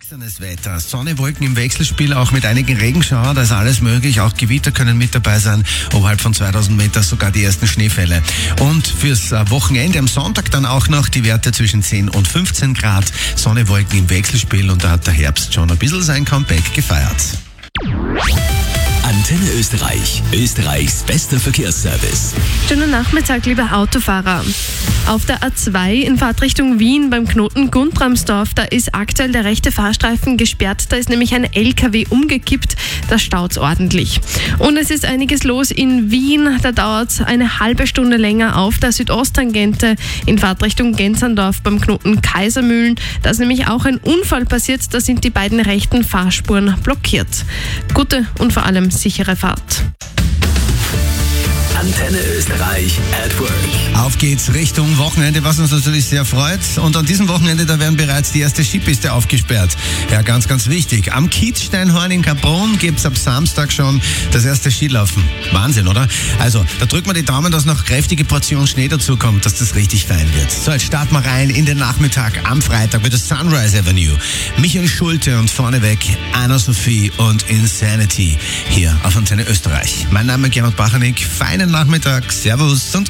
Durchwachsenes Wetter, Sonne, Wolken im Wechselspiel, auch mit einigen Regenschauern, da ist alles möglich. Auch Gewitter können mit dabei sein, oberhalb von 2000 Meter sogar die ersten Schneefälle. Und fürs Wochenende am Sonntag dann auch noch die Werte zwischen 10 und 15 Grad, Sonne, Wolken im Wechselspiel, und da hat der Herbst schon ein bisschen sein Comeback gefeiert. Antenne Österreich, Österreichs bester Verkehrsservice. Schönen Nachmittag, liebe Autofahrer. Auf der A2 in Fahrtrichtung Wien beim Knoten Guntramsdorf, da ist aktuell der rechte Fahrstreifen gesperrt. Da ist nämlich ein LKW umgekippt, da staut's ordentlich. Und es ist einiges los in Wien, da dauert es eine halbe Stunde länger auf der Südosttangente in Fahrtrichtung Genzerndorf beim Knoten Kaisermühlen. Da ist nämlich auch ein Unfall passiert, da sind die beiden rechten Fahrspuren blockiert. Gute und vor allem sichere Fahrt. Antenne Österreich at Work. Auf geht's Richtung Wochenende, was uns natürlich sehr freut. Und an diesem Wochenende, da werden bereits die erste Skipiste aufgesperrt. Ja, ganz, ganz wichtig. Am Kitzsteinhorn in Kaprun gibt's ab Samstag schon das erste Skilaufen. Wahnsinn, oder? Also, da drücken wir die Daumen, dass noch kräftige Portion Schnee dazu kommt, dass das richtig fein wird. So, jetzt starten wir rein in den Nachmittag am Freitag mit der Sunrise Avenue. Michael Schulte und vorneweg Anna-Sophie und Insanity hier auf Antenne Österreich. Mein Name ist Gerhard Bachanik. Feinen Nachmittag. Servus und